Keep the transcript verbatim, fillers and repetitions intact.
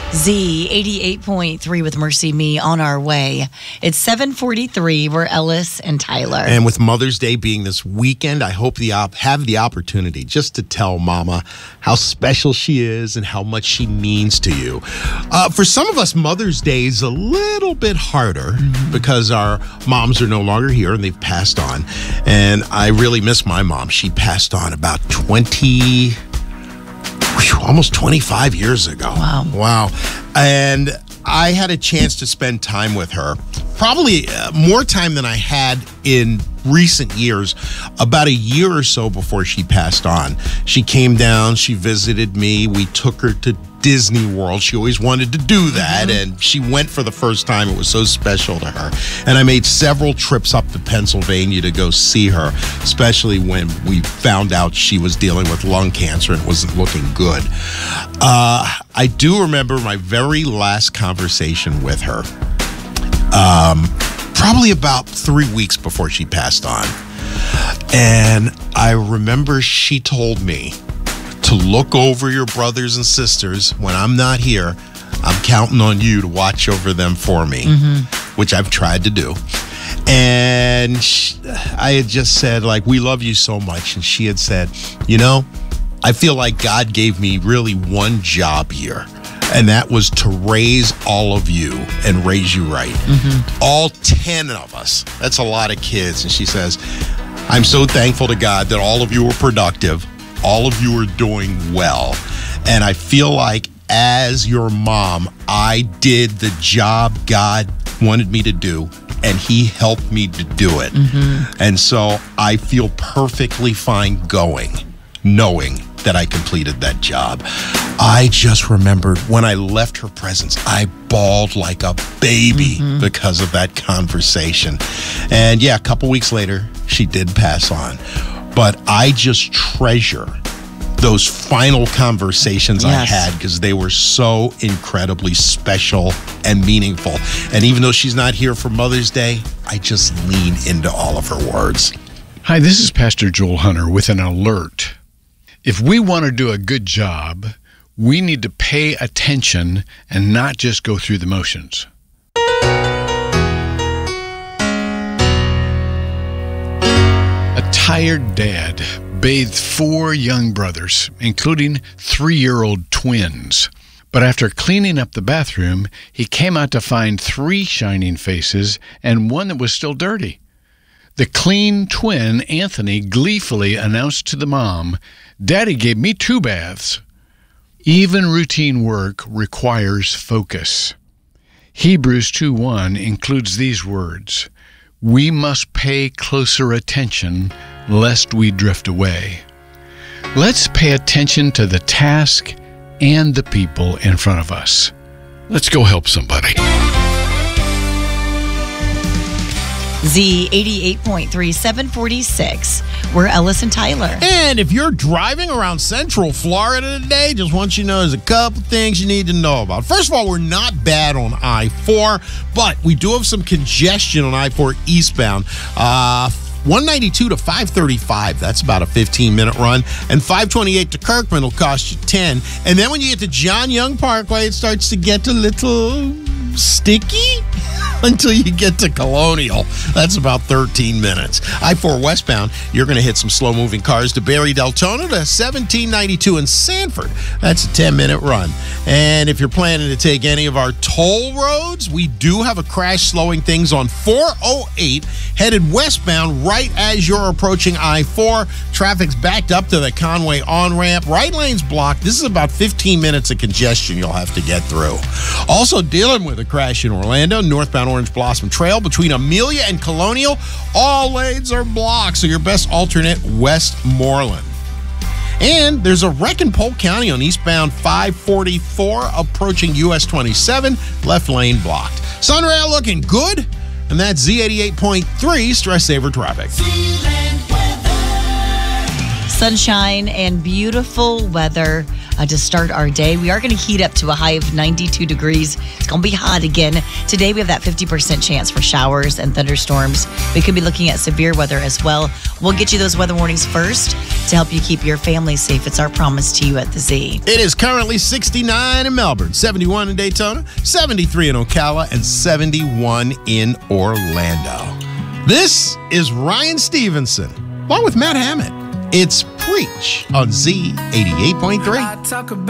Z eighty-eight point three with Mercy Me on our way. It's seven forty-three. We're Ellis and Tyler. And with Mother's Day being this weekend, I hope the op- have the opportunity just to tell Mama how special she is and how much she means to you. Uh, for some of us, Mother's Day is a little bit harder mm-hmm. because our moms are no longer here and they've passed on. And I really miss my mom. She passed on about twenty... almost twenty-five years ago. Wow. Wow. And I had a chance to spend time with her, probably uh, more time than I had in recent years, about a year or so before she passed on. She came down, she visited me, we took her to Disney World. She always wanted to do that, mm-hmm. and she went for the first time. It was so special to her. And I made several trips up to Pennsylvania to go see her, especially when we found out she was dealing with lung cancer and it wasn't looking good. Uh, I do remember my very last conversation with her, um, probably about three weeks before she passed on. And I remember she told me to look over your brothers and sisters when I'm not here. I'm counting on you to watch over them for me, mm-hmm. which I've tried to do. And she, I had just said, like, we love you so much. And she had said, you know, I feel like God gave me really one job here. And that was to raise all of you and raise you right. Mm-hmm. All ten of us. That's a lot of kids. And she says, I'm so thankful to God that all of you were productive. All of you are doing well. And I feel like as your mom, I did the job God wanted me to do, and he helped me to do it. Mm-hmm. And so I feel perfectly fine going, knowing that I completed that job. I just remembered when I left her presence, I bawled like a baby mm-hmm. because of that conversation. And yeah, a couple weeks later, she did pass on. But I just treasure those final conversations yes. I had because they were so incredibly special and meaningful. And even though she's not here for Mother's Day, I just lean into all of her words. Hi, this is Pastor Joel Hunter with an alert. If we want to do a good job, we need to pay attention and not just go through the motions. A tired dad bathed four young brothers, including three-year-old twins. But after cleaning up the bathroom, he came out to find three shining faces and one that was still dirty. The clean twin, Anthony, gleefully announced to the mom, "Daddy gave me two baths." Even routine work requires focus. Hebrews two one includes these words, "We must pay closer attention lest we drift away." Let's pay attention to the task and the people in front of us. Let's go help somebody. Z eighty-eight point three, seven forty-six. We're Ellis and Tyler. And if you're driving around Central Florida today, just want you to know there's a couple things you need to know about. First of all, we're not bad on I four, but we do have some congestion on I four eastbound. Uh, one ninety-two to five thirty-five, that's about a fifteen minute run. And five twenty-eight to Kirkman will cost you ten. And then when you get to John Young Parkway, it starts to get a little sticky until you get to Colonial. That's about thirteen minutes. I four westbound, you're going to hit some slow-moving cars to Barry Deltona to seventeen ninety-two in Sanford. That's a ten minute run. And if you're planning to take any of our toll roads, we do have a crash slowing things on four oh eight headed westbound right as you're approaching I four. Traffic's backed up to the Conway on-ramp. Right lane's blocked. This is about fifteen minutes of congestion you'll have to get through. Also dealing with a crash in Orlando, northbound Orange Blossom Trail between Amelia and Colonial. All lanes are blocked, so your best alternate, Westmoreland. And there's a wreck in Polk County on eastbound five forty-four approaching U S twenty-seven, left lane blocked. Sunrail looking good, and that's Z eighty-eight point three Stress Saver Traffic. Sunshine and beautiful weather. uh, to start our day. We are going to heat up to a high of ninety-two degrees. It's going to be hot again. Today, we have that fifty percent chance for showers and thunderstorms. We could be looking at severe weather as well. We'll get you those weather warnings first to help you keep your family safe. It's our promise to you at the Z. It is currently sixty-nine in Melbourne, seventy-one in Daytona, seventy-three in Ocala, and seventy-one in Orlando. This is Ryan Stevenson, along with Matt Hammett. It's Preach on Z eighty-eight point three.